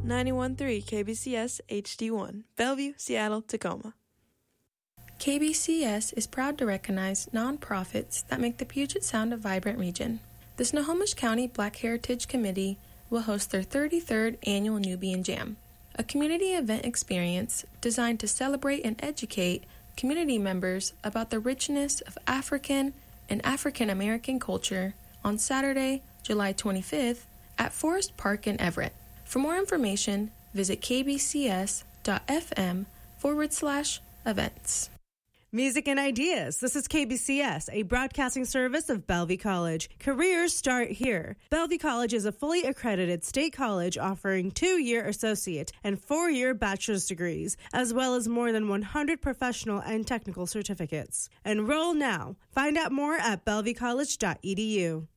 91.3 KBCS HD1, Bellevue, Seattle, Tacoma. KBCS is proud to recognize nonprofits that make the Puget Sound a vibrant region. The Snohomish County Black Heritage Committee will host their 33rd annual Nubian Jam, a community event experience designed to celebrate and educate community members about the richness of African and African American culture on Saturday, July 25th at Forest Park in Everett. For more information, visit kbcs.fm/events. Music and ideas. This is KBCS, a broadcasting service of Bellevue College. Careers start here. Bellevue College is a fully accredited state college offering 2-year associate and 4-year bachelor's degrees, as well as more than 100 professional and technical certificates. Enroll now. Find out more at bellevuecollege.edu.